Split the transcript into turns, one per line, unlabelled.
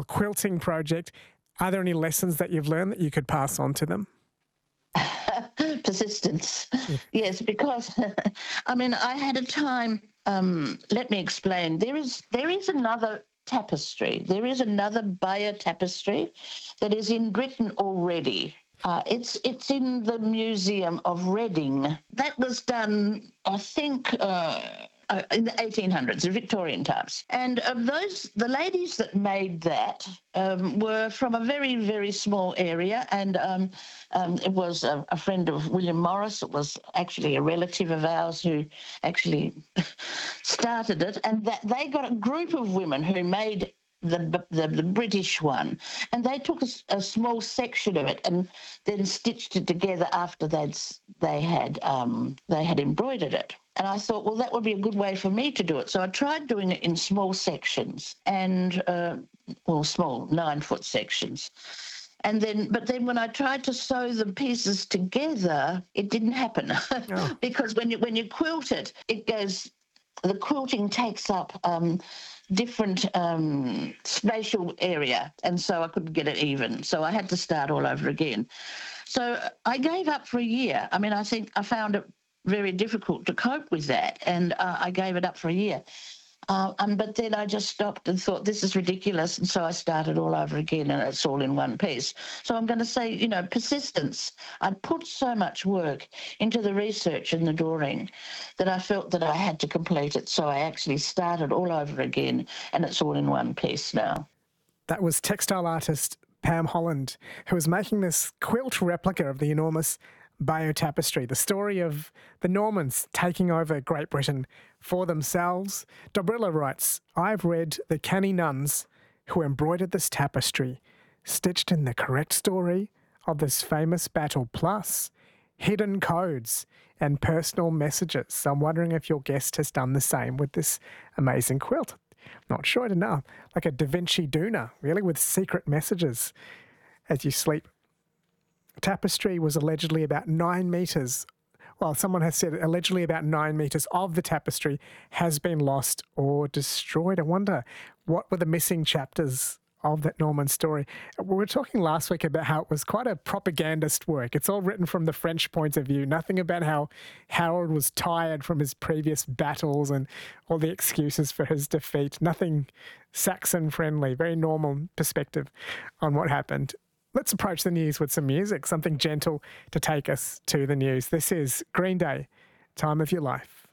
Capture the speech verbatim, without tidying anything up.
quilting project. Are there any lessons that you've learned that you could pass on to them?
Persistence. Yes, because, I mean, I had a time, um, let me explain. There is there is another tapestry. There is another Bayer tapestry that is in Britain already. Uh, it's it's in the Museum of Reading. That was done, I think, uh, uh, in the eighteen hundreds, the Victorian times. And of those, the ladies that made that um, were from a very, very small area. And um, um, it was a, a friend of William Morris. It was actually a relative of ours who actually started it. And that they got a group of women who made the, the the British one, and they took a, a small section of it and then stitched it together after they'd they had um, they had embroidered it. And I thought, well, that would be a good way for me to do it. So I tried doing it in small sections and uh, well, small nine foot sections. And then, but then when I tried to sew the pieces together, it didn't happen oh. because when you when you quilt it, it goes. The quilting takes up um, different um, spatial area, and so I couldn't get it even. So I had to start all over again. So I gave up for a year. I mean, I think I found it very difficult to cope with that, and uh, I gave it up for a year. Uh, um, but then I just stopped and thought, this is ridiculous, and so I started all over again, and it's all in one piece. So I'm going to say, you know, persistence. I put so much work into the research and the drawing that I felt that I had to complete it, so I actually started all over again, and it's all in one piece now.
That was textile artist Pam Holland, who was making this quilt replica of the enormous Bayer tapestry, the story of the Normans taking over Great Britain for themselves. Dobrila writes, I've read the canny nuns who embroidered this tapestry, stitched in the correct story of this famous battle, plus hidden codes and personal messages. So I'm wondering if your guest has done the same with this amazing quilt. Not sure, I don't know. Like a Da Vinci Duna, really, with secret messages as you sleep. Tapestry was allegedly about nine metres. Well, someone has said allegedly about nine metres of the tapestry has been lost or destroyed. I wonder what were the missing chapters of that Norman story. We were talking last week about how it was quite a propagandist work. It's all written from the French point of view. Nothing about how Harold was tired from his previous battles and all the excuses for his defeat. Nothing Saxon friendly, very normal perspective on what happened. Let's approach the news with some music, something gentle to take us to the news. This is Green Day, Time of Your Life.